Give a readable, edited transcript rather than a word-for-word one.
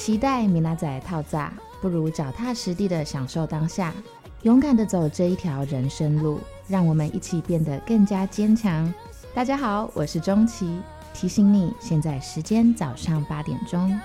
期待米拉仔套炸，不如脚踏实地的享受当下，勇敢的走这一条人生路，让我们一起变得更加坚强。大家好，我是钟琪，提醒你现在时间早上8点钟。